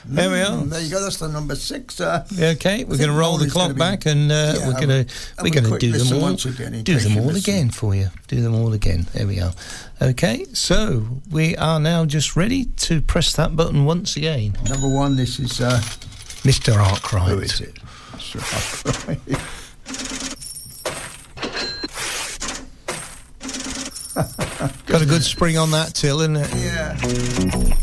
There we are. There you go. That's the number 6. Okay, we're going to roll the clock back, and we're going to do them all. Do them all again for you. Do them all again. There we are. Okay, so we are now just ready to press that button once again. Number 1. This is Mr. Arkwright. Who is it? Mr. Arkwright. Got a good spring on that till, isn't it? Yeah.